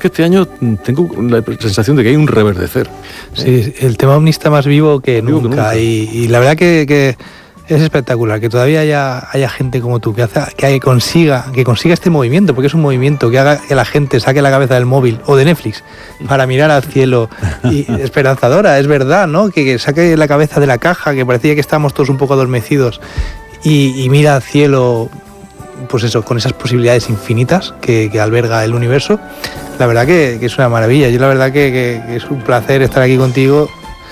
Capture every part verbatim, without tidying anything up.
que este año tengo la sensación de que hay un reverdecer. Sí, el tema ovni está más vivo que vivo nunca, que nunca. Y, y la verdad que, que es espectacular que todavía haya, haya gente como tú que, hace, que consiga que consiga este movimiento, porque es un movimiento que haga que la gente saque la cabeza del móvil o de Netflix para mirar al cielo. Y esperanzadora, es verdad, ¿no? Que, que saque la cabeza de la caja, que parecía que estábamos todos un poco adormecidos, y, y mira al cielo, pues eso, con esas posibilidades infinitas que, que alberga el universo. La verdad que, que es una maravilla. Yo la verdad que, que, que es un placer estar aquí contigo,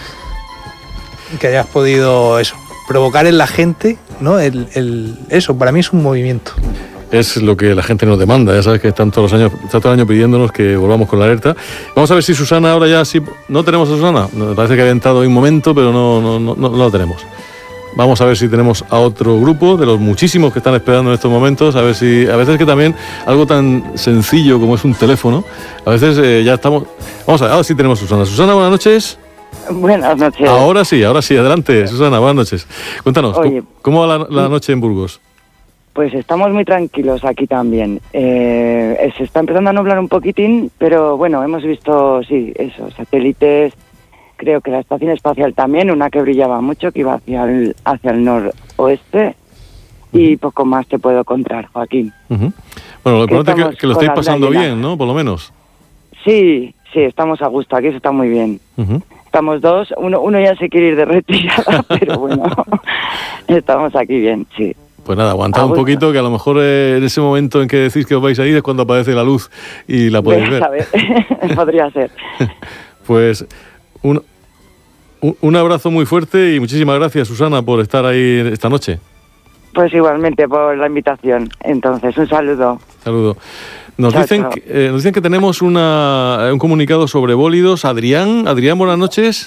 que hayas podido eso, provocar en la gente, ¿no? El, el, eso, para mí es un movimiento. Es lo que la gente nos demanda, ya sabes que están todos los años, está todo el año pidiéndonos que volvamos con la alerta. Vamos a ver si Susana ahora ya sí. ¿No tenemos a Susana? Me parece que había entrado hoy un momento, pero no, no, no, no, no la tenemos. Vamos a ver si tenemos a otro grupo de los muchísimos que están esperando en estos momentos, a ver si, a veces que también algo tan sencillo como es un teléfono, a veces eh, ya estamos. Vamos a ver, ahora sí tenemos a Susana. Susana, buenas noches. Buenas noches. Ahora sí, ahora sí, adelante, Susana, buenas noches. Cuéntanos, Oye, ¿cómo, cómo va la, la noche en Burgos? Pues estamos muy tranquilos aquí también. Eh, se está empezando a nublar un poquitín, pero bueno, hemos visto, sí, eso, satélites. Creo que la estación espacial también, una que brillaba mucho, que iba hacia el, hacia el noroeste, y poco más te puedo contar, Joaquín. Uh-huh. Bueno, lo importante es que, que lo estáis pasando bien, ¿no? Por lo menos. Sí, sí, estamos a gusto, aquí se está muy bien. Uh-huh. Estamos dos, uno, uno ya se quiere ir de retirada, pero bueno, estamos aquí bien, sí. Pues nada, aguantad un poquito, que a lo mejor eh, en ese momento en que decís que os vais a ir es cuando aparece la luz y la podéis ver. A ver, podría ser. Pues un, un, un abrazo muy fuerte y muchísimas gracias, Susana, por estar ahí esta noche. Pues igualmente por la invitación. Entonces, un saludo. Saludo. Nos, chao, dicen, chao. Que, eh, nos dicen que tenemos una, un comunicado sobre bólidos. Adrián, Adrián, buenas noches.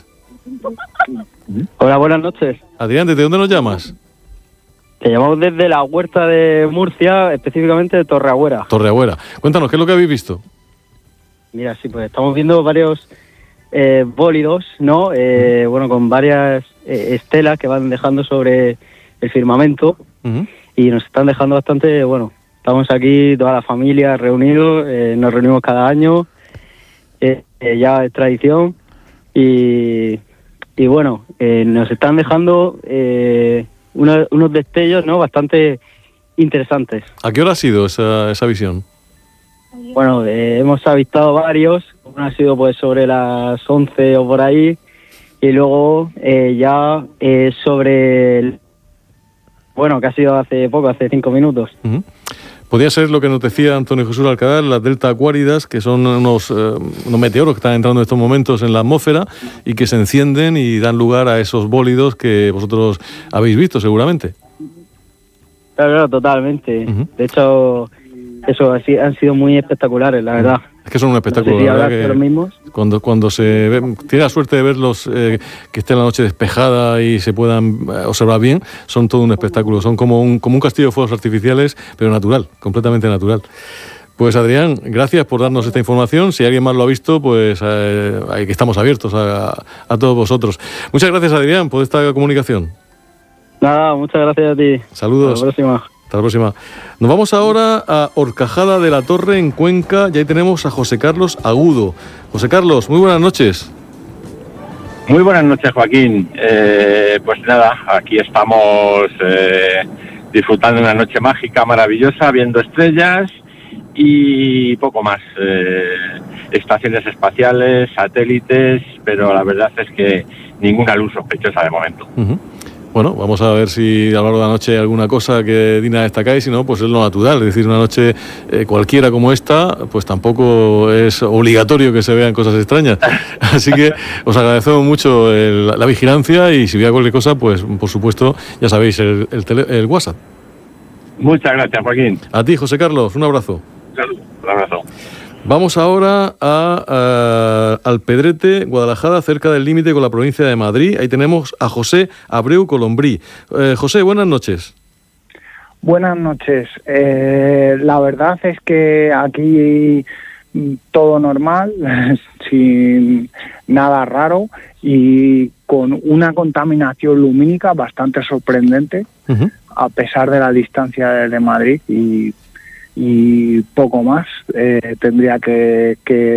Hola, buenas noches. Adrián, ¿desde dónde nos llamas? Te llamamos desde la huerta de Murcia, específicamente de Torreagüera. Torreagüera. Cuéntanos, ¿qué es lo que habéis visto? Mira, sí, pues estamos viendo varios eh, bólidos, ¿no? Eh, bueno, con varias eh, estelas que van dejando sobre el firmamento. Uh-huh. Y nos están dejando bastante, bueno, estamos aquí toda la familia reunidos, eh, nos reunimos cada año, eh, eh, ya es tradición, y, y bueno, eh, nos están dejando eh, unos, unos destellos, ¿no?, bastante interesantes. ¿A qué hora ha sido esa, esa visión? Bueno, eh, hemos avistado varios, uno ha sido pues sobre las once o por ahí, y luego eh, ya eh, sobre el Bueno, que ha sido hace poco, hace cinco minutos. Uh-huh. Podría ser lo que nos decía Antonio Jesús Alcalá, las Delta Aquáridas, que son unos, eh, unos meteoros que están entrando en estos momentos en la atmósfera y que se encienden y dan lugar a esos bólidos que vosotros habéis visto seguramente. Claro, claro, totalmente. Uh-huh. De hecho, eso así, han sido muy espectaculares, la verdad. Es que son un espectáculo, no sé si la verdad que los mismos. Cuando, cuando se ve, tiene la suerte de verlos, eh, que esté la noche despejada y se puedan eh, observar bien, son todo un espectáculo, son como un, como un castillo de fuegos artificiales, pero natural, completamente natural. Pues Adrián, gracias por darnos esta información. Si alguien más lo ha visto, pues eh, que estamos abiertos a, a todos vosotros. Muchas gracias, Adrián, por esta comunicación. Nada, muchas gracias a ti. Saludos. Hasta la próxima. Hasta la próxima. Nos vamos ahora a Horcajada de la Torre, en Cuenca, y ahí tenemos a José Carlos Agudo. José Carlos, muy buenas noches. Muy buenas noches, Joaquín. Eh, pues nada, aquí estamos eh, disfrutando de una noche mágica, maravillosa, viendo estrellas y poco más. Eh, estaciones espaciales, satélites, pero la verdad es que ninguna luz sospechosa de momento. Uh-huh. Bueno, vamos a ver si a lo largo de la noche hay alguna cosa que digna de destacar, y si no, pues es lo natural. Es decir, una noche eh, cualquiera como esta, pues tampoco es obligatorio que se vean cosas extrañas. Así que os agradecemos mucho el, la vigilancia, y si hubiera cualquier cosa, pues por supuesto, ya sabéis, el, el, tele, el WhatsApp. Muchas gracias, Joaquín. A ti, José Carlos, un abrazo. Salud, un abrazo. Vamos ahora a, a Alpedrete, Guadalajara, cerca del límite con la provincia de Madrid. Ahí tenemos a José Abreu Colombrí. Eh, José, buenas noches. Buenas noches. Eh, la verdad es que aquí todo normal, sin nada raro y con una contaminación lumínica bastante sorprendente, uh-huh. a pesar de la distancia de Madrid y y poco más. Eh, tendría que, que